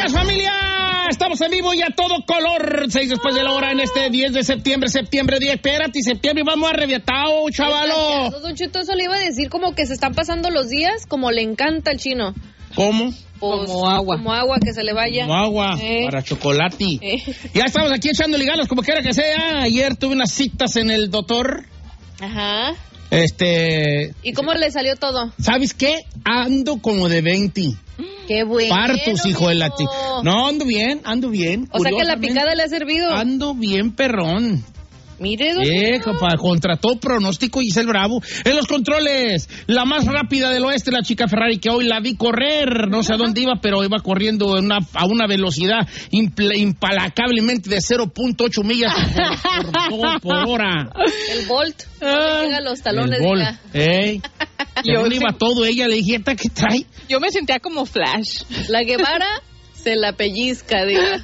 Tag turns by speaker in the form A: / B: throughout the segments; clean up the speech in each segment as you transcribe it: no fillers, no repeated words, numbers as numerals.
A: días, familia. Estamos en vivo y a todo color. 6 después de la hora en este 10 de septiembre. Septiembre 10. Espérate, septiembre. Vamos arrebiatados, chavalo.
B: Don Cheto, eso le iba a decir como que se están pasando los días, como le encanta al chino.
A: ¿Cómo?
B: Pues, como agua que se le vaya.
A: Como agua, para chocolate. Ya estamos aquí echándole ganas, como quiera que sea. Ayer tuve unas citas en el doctor.
B: Ajá.
A: ¿Y
B: cómo le salió todo?
A: ¿Sabes qué? Ando como de 20.
B: ¡Qué bueno!
A: Partos, hijo de la No, ando bien.
B: O sea que la picada le ha servido.
A: Ando bien, perrón.
B: Mire, don
A: contra todo pronóstico, Giselle Bravo. En los controles, la más rápida del oeste, la chica Ferrari, que hoy la vi correr. No sé a dónde iba, pero iba corriendo a una velocidad implacablemente de 0.8 millas por hora.
B: El Bolt. Llega a los talones.
A: El Bolt. ¿Y dónde iba todo? Ella le dije, ¿qué trae?
C: Yo me sentía como Flash.
B: La Guevara se la pellizca, diga.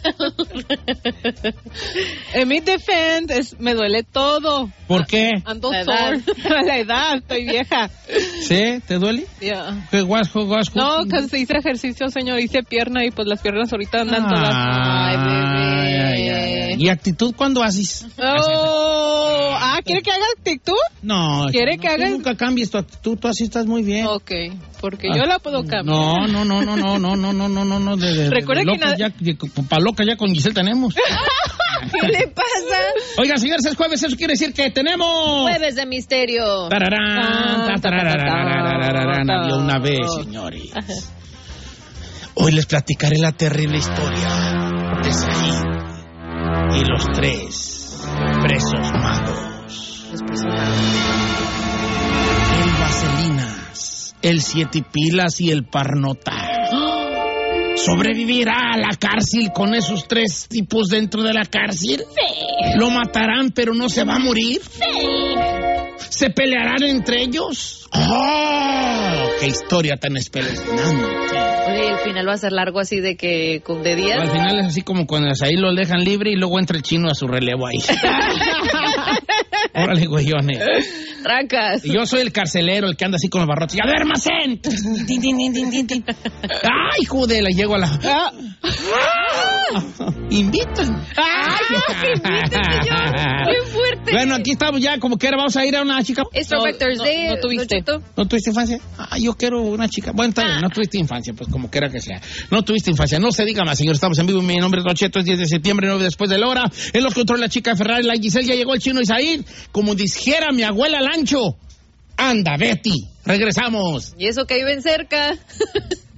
C: En mi defense, me duele todo.
A: ¿Por qué?
C: Ando sore. La edad, estoy vieja.
A: ¿Sí? ¿Te duele?
C: Yeah.
A: No,
C: que hice ejercicio, señor. Hice pierna y pues las piernas ahorita andan todas.
B: Ay, bebé.
A: ¿Y actitud cuándo haces?
C: ¿Quiere que haga actitud?
A: No.
C: ¿Quiere que haga?
A: Nunca cambies tu actitud, tú así estás muy bien.
C: Ok, porque yo la puedo cambiar.
A: No.
C: Recuerda
A: que para loca ya con Giselle tenemos.
B: ¿Qué le pasa?
A: Oiga, señores, es jueves, eso quiere decir que tenemos...
B: Jueves de misterio.
A: Había una vez, señores. Hoy les platicaré la terrible historia de Said y los 3 presos magos. El Vaselinas, el Siete Pilas y el Parnota. ¿Sobrevivirá a la cárcel con esos 3 tipos dentro de la cárcel? Sí. ¿Lo matarán pero no se va a morir?
B: Sí.
A: ¿Se pelearán entre ellos? ¡Oh! ¡Qué historia tan espeluznante!
B: Oye, el final va a ser largo así de que de días.
A: Al final es así como cuando ahí lo dejan libre y luego entra el chino a su relevo ahí. Órale, güeyones.
B: Racas.
A: Y yo soy el carcelero, el que anda así con los barrotes. ¡A ver, Macén! ¡Ay, hijo de la! Llego a la... ¡Invitan!
B: ¡Ay, ¡qué fuerte!
A: Bueno, aquí estamos ya, como que ahora vamos a ir a una chica.
B: Es Throwback Thursday.
C: No tuviste.
A: ¿No tuviste infancia? Yo quiero una chica. Bueno, está bien, no tuviste infancia, pues como quiera que sea. No tuviste infancia. No se diga más, señor. Estamos en vivo. Mi nombre es Don Cheto. Es 10 de septiembre, 9 después de la hora. En los controles la chica Ferrari, la Giselle. Ya llegó el chino Isaid. Como dijera mi abuela Lancho. Anda, Betty. Regresamos.
B: Y eso que viven cerca.